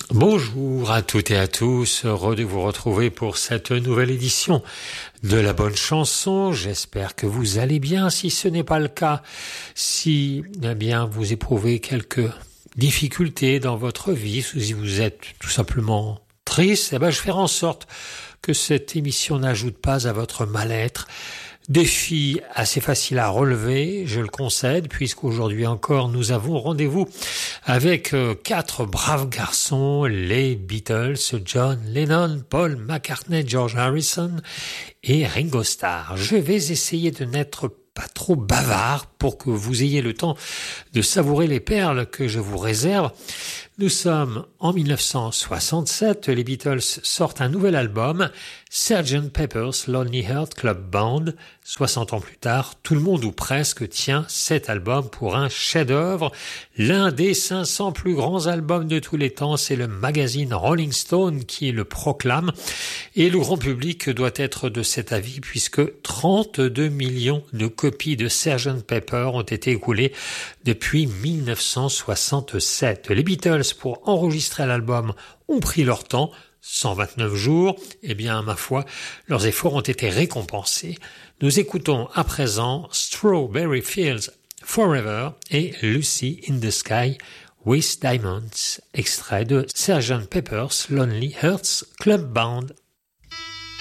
Bonjour à toutes et à tous, heureux de vous retrouver pour cette nouvelle édition de la bonne chanson. J'espère que vous allez bien. Si ce n'est pas le cas, si vous éprouvez quelques difficultés dans votre vie, si vous êtes tout simplement triste, je ferai en sorte que cette émission n'ajoute pas à votre mal-être. Défi assez facile à relever, je le concède, puisqu'aujourd'hui encore nous avons rendez-vous avec 4 braves garçons, les Beatles, John Lennon, Paul McCartney, George Harrison et Ringo Starr. Je vais essayer de n'être pas trop bavard pour que vous ayez le temps de savourer les perles que je vous réserve. Nous sommes en 1967, les Beatles sortent un nouvel album, Sgt. Pepper's Lonely Hearts Club Band. 60 ans plus tard, tout le monde ou presque tient cet album pour un chef-d'œuvre. L'un des 500 plus grands albums de tous les temps, c'est le magazine Rolling Stone qui le proclame. Et le grand public doit être de cet avis puisque 32 millions de copies de Sgt. Pepper ont été écoulées depuis 1967. Les Beatles, pour enregistrer l'album, ont pris leur temps, 129 jours. Ma foi, leurs efforts ont été récompensés. Nous écoutons à présent Strawberry Fields Forever et Lucy in the Sky with Diamonds, extrait de Sgt. Pepper's Lonely Hearts Club Band.